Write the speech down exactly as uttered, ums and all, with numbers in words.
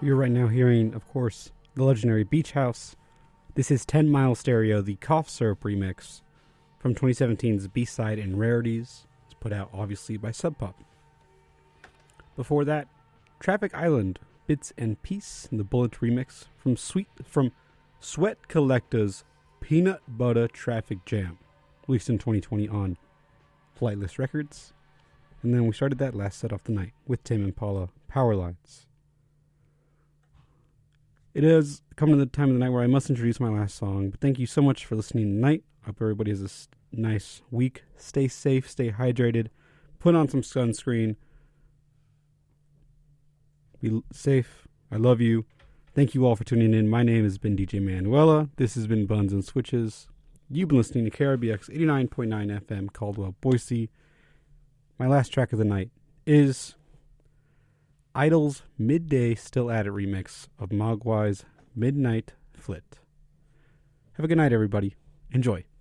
You're right now hearing, of course, the legendary Beach House. This is ten mile Stereo, the Cough Syrup remix from twenty seventeen's B-Side and Rarities. It's put out, obviously, by Sub Pop. Before that, Traffic Island, Bits and Peace, and the Bullet remix from Sweet from Sweat Collector's Peanut Butter Traffic Jam, released in twenty twenty on Flightless Records. And then we started that last set off the night with Tame Impala, Power Lines. It is coming to the time of the night where I must introduce my last song, but thank you so much for listening tonight. I hope everybody has a s- nice week. Stay safe, stay hydrated, put on some sunscreen. Be l- safe. I love you. Thank you all for tuning in. My name has been D J Manuela. This has been Buns and Switches. You've been listening to K R B X eighty-nine point nine F M, Caldwell, Boise. My last track of the night is Idol's Midday Still At It remix of Mogwai's Midnight Flit. Have a good night, everybody. Enjoy.